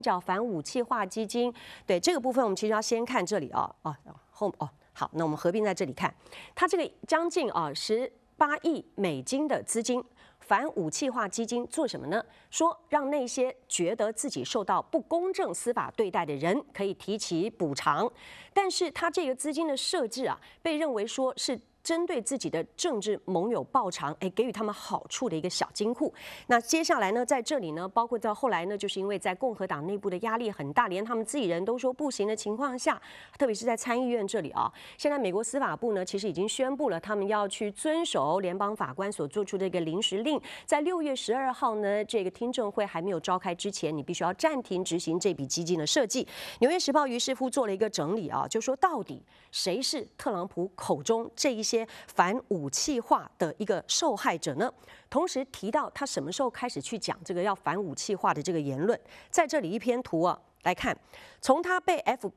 叫反武器化基金。对这个部分，我们其实要先看这里好，那我们合并在这里看，它这个将近18亿美金的资金。反武器化基金做什么呢？说让那些觉得自己受到不公正司法对待的人可以提起补偿，但是它这个资金的设置被认为说是针对自己的政治盟友报偿，给予他们好处的一个小金库。那接下来呢，在这里呢，包括到后来呢，就是因为在共和党内部的压力很大，连他们自己人都说不行的情况下，特别是在参议院这里现在美国司法部呢，其实已经宣布了，他们要去遵守联邦法官所做出的一个临时令，在6月12号呢，这个听证会还没有召开之前，你必须要暂停执行这笔基金的设计。纽约时报于是乎做了一个整理就说到底谁是特朗普口中这一些反武器化的一个受害者呢？同时提到他什么时候开始去讲这个要反武器化的这个言论，在这里一篇图来看，从他被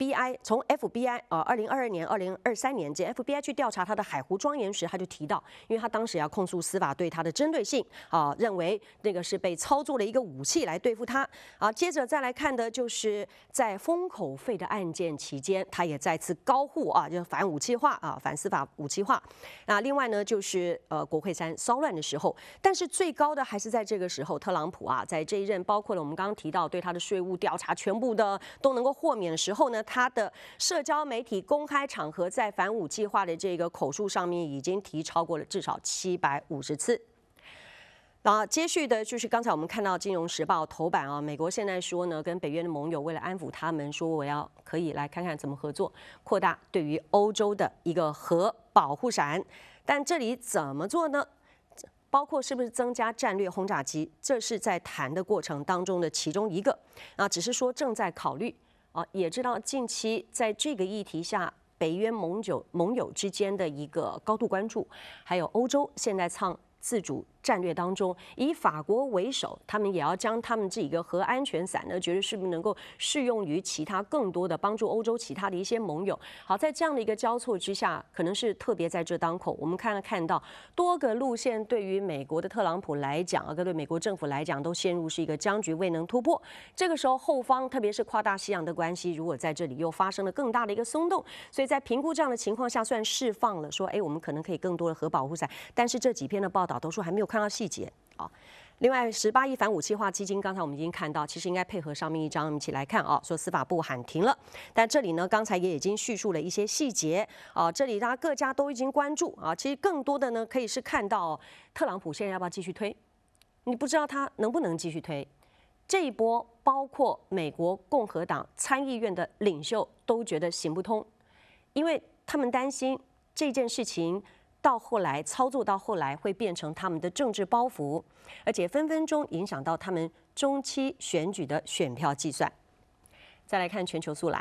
FBI 2022年、2023年间 FBI 去调查他的海湖庄园时，他就提到，因为他当时要控诉司法对他的针对性认为那个是被操作了一个武器来对付他接着再来看的就是在封口费的案件期间，他也再次高呼就是反武器化反司法武器化。那另外呢，就是国会山骚乱的时候，但是最高的还是在这个时候，特朗普在这一任包括了我们刚刚提到对他的税务调查全部的都能够豁免的时候呢，他的社交媒体公开场合在反武器化的这个口述上面已经提超过了至少750次。接续的就是刚才我们看到《金融时报》头版美国现在说呢，跟北约的盟友为了安抚他们，说我要可以来看看怎么合作，扩大对于欧洲的一个核保护伞。但这里怎么做呢？包括是不是增加战略轰炸机，这是在谈的过程当中的其中一个只是说正在考虑也知道近期在这个议题下，北约盟友之间的一个高度关注，还有欧洲现在唱自主战略当中，以法国为首，他们也要将他们这一个核安全伞呢，觉得是不是能够适用于其他更多的帮助欧洲其他的一些盟友。好，在这样的一个交错之下，可能是特别在这当口，我们看到多个路线对于美国的特朗普来讲对美国政府来讲都陷入是一个僵局未能突破。这个时候后方特别是跨大西洋的关系，如果在这里又发生了更大的一个松动，所以在评估这样的情况下，虽然释放了说我们可能可以更多的核保护伞，但是这几篇的报道都说还没有看到细节另外，18亿反武器化基金，刚才我们已经看到，其实应该配合上面一张，我们一起来看说司法部喊停了。但这里呢，刚才也已经叙述了一些细节这里大家各家都已经关注其实更多的呢，可以是看到特朗普现在要不要继续推，你不知道他能不能继续推。这一波包括美国共和党参议院的领袖都觉得行不通，因为他们担心这件事情到后来操作到后来会变成他们的政治包袱，而且分分钟影响到他们中期选举的选票计算。再来看全球速览。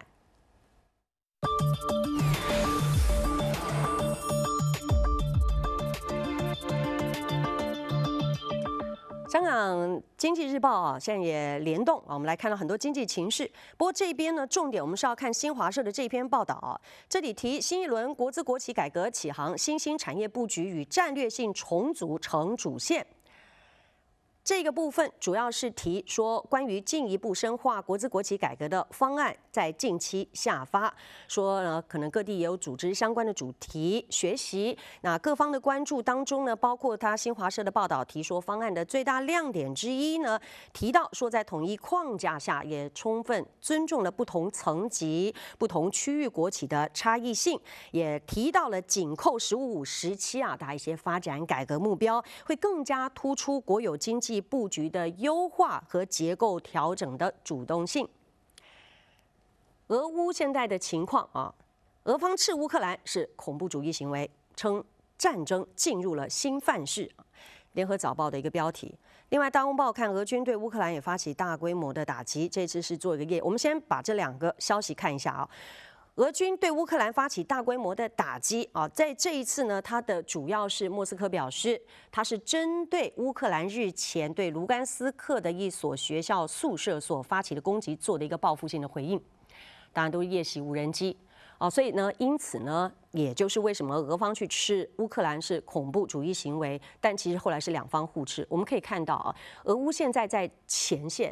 香港经济日报现在也联动我们来看到很多经济情势。不过这边呢，重点我们是要看新华社的这篇报道这里提新一轮国资国企改革起航，新兴产业布局与战略性重组成主线。这个部分主要是提说，关于进一步深化国资国企改革的方案，在近期下发。说呢，可能各地也有组织相关的主题学习。那各方的关注当中呢，包括他新华社的报道提说，方案的最大亮点之一呢，提到说在统一框架下，也充分尊重了不同层级、不同区域国企的差异性，也提到了紧扣15、17的一些发展改革目标，会更加突出国有经济布局的优化和结构调整的主动性。俄乌现在的情况俄方斥乌克兰是恐怖主义行为，称战争进入了新范式。联合早报的一个标题。另外，大公报看俄军对乌克兰也发起大规模的打击，这次是做一个我们先把这两个消息看一下俄军对乌克兰发起大规模的打击在这一次呢，它的主要是莫斯科表示，它是针对乌克兰日前对卢甘斯克的一所学校宿舍所发起的攻击做的一个报复性的回应，当然都是夜袭无人机所以呢，因此呢，也就是为什么俄方去斥乌克兰是恐怖主义行为，但其实后来是两方互斥。我们可以看到俄乌现在在前线。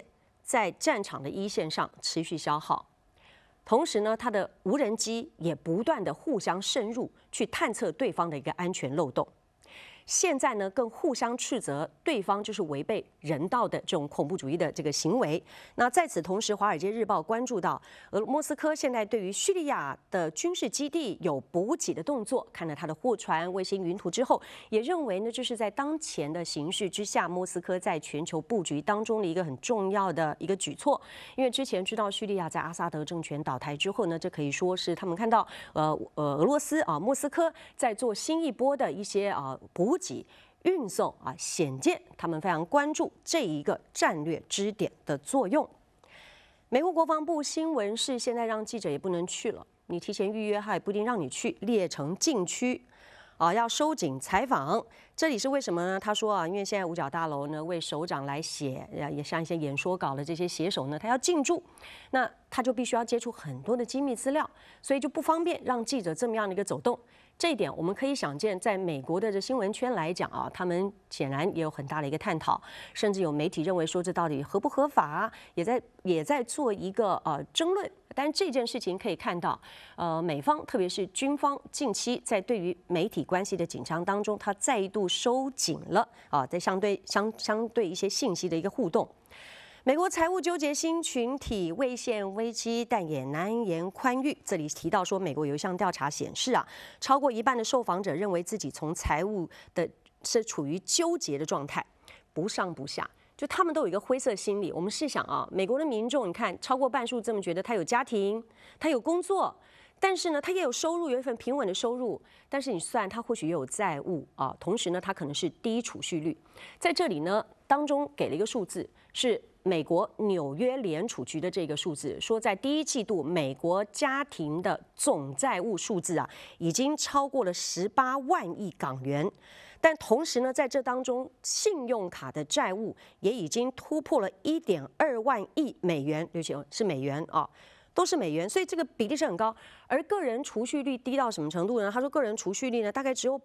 在战场的一线上持续消耗。同时呢，它的无人机也不断的互相渗入，去探测对方的一个安全漏洞。现在呢，更互相斥责对方就是违背人道的这种恐怖主义的这个行为。那在此同时，《华尔街日报》关注到，莫斯科现在对于叙利亚的军事基地有补给的动作。看了它的货船、卫星云图之后，也认为呢，这是在当前的形势之下，莫斯科在全球布局当中的一个很重要的一个举措。因为之前知道叙利亚在阿萨德政权倒台之后呢，这可以说是他们看到俄罗斯莫斯科在做新一波的一些补给运送显见他们非常关注这一个战略支点的作用。美国国防部新闻是现在让记者也不能去了，你提前预约他也不一定让你去，列成禁区要收紧采访。这里是为什么呢？他说因为现在五角大楼呢为首长来写，也像一些演说稿的这些写手呢，他要进驻，那他就必须要接触很多的机密资料，所以就不方便让记者这么样的一个走动。这一点我们可以想见，在美国的这新闻圈来讲他们显然也有很大的一个探讨，甚至有媒体认为说这到底合不合法，也在做一个争论。但这件事情可以看到，美方特别是军方近期在对于媒体关系的紧张当中，它再度收紧了在相对一些信息的一个互动。美国财务纠结新群体未现危机，但也难言宽裕。这里提到说，美国有一项调查显示超过一半的受访者认为自己从财务的是处于纠结的状态，不上不下。就他们都有一个灰色心理。我们试想美国的民众，你看超过半数这么觉得，他有家庭，他有工作，但是呢，他也有收入，有一份平稳的收入。但是你算他或许也有债务同时呢，他可能是低储蓄率。在这里呢，当中给了一个数字，是美国纽约联储局的这个数字，说在第一季度，美国家庭的总债务数字已经超过了18万亿港元。但同时呢，在这当中，信用卡的债务也已经突破了1.2万亿美元，对不起，是美元都是美元，所以这个比例是很高。而个人储蓄率低到什么程度呢？他说个人储蓄率呢大概只有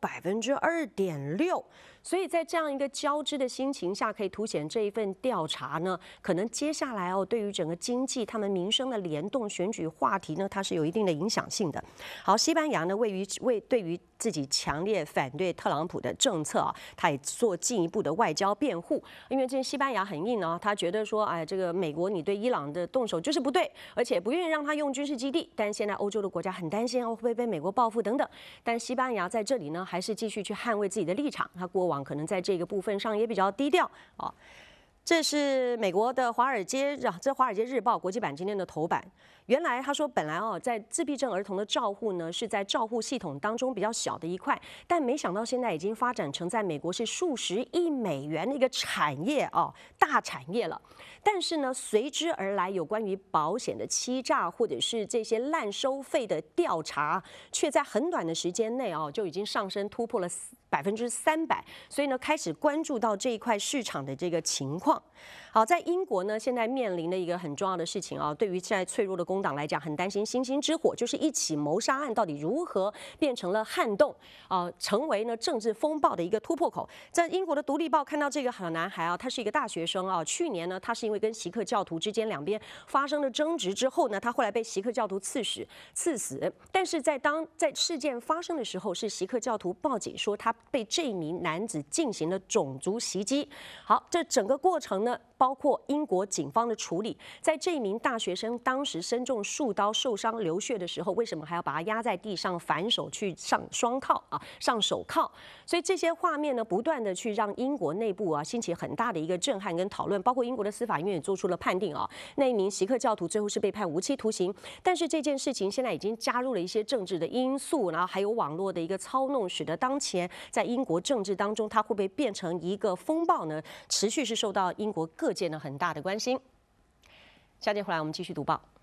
2.6%，所以在这样一个交织的心情下，可以凸显这一份调查呢，可能接下来对于整个经济、他们民生的联动、选举话题呢，它是有一定的影响性的。好，西班牙呢对于自己强烈反对特朗普的政策他也做进一步的外交辩护，因为这西班牙很硬他觉得说，这个美国你对伊朗的动手就是不对，而且不愿意让他用军事基地，但现在欧洲的国家很担心会不会被美国报复等等。但西班牙在这里呢，还是继续去捍卫自己的立场。他过往可能在这个部分上也比较低调这是美国的《华尔街日报》国际版今天的头版。原来他说，本来在自闭症儿童的照护呢，是在照护系统当中比较小的一块，但没想到现在已经发展成在美国是数十亿美元的一个产业大产业了。但是呢，随之而来有关于保险的欺诈或者是这些滥收费的调查，却在很短的时间内就已经上升突破了300%，所以呢，开始关注到这一块市场的这个情况。好，在英国呢，现在面临的一个很重要的事情对于现在脆弱的工党来讲，很担心星星之火，就是一起谋杀案到底如何变成了撼动成为呢政治风暴的一个突破口。在英国的《独立报》看到这个好男孩他是一个大学生去年呢，他是因为跟锡克教徒之间两边发生了争执之后呢，他后来被锡克教徒刺死。但是在事件发生的时候，是锡克教徒报警说他被这名男子进行了种族袭击。好，这整个过程呢，包括英国警方的处理，在这名大学生当时身中数刀受伤流血的时候，为什么还要把他压在地上反手去上双铐上手铐？所以这些画面呢，不断的去让英国内部兴起很大的一个震撼跟讨论，包括英国的司法院也做出了判定那一名锡克教徒最后是被判无期徒刑。但是这件事情现在已经加入了一些政治的因素，然后还有网络的一个操弄，使得当前在英国政治当中，它会不会变成一个风暴呢？持续是受到英国各界呢很大的关心。下节回来我们继续读报。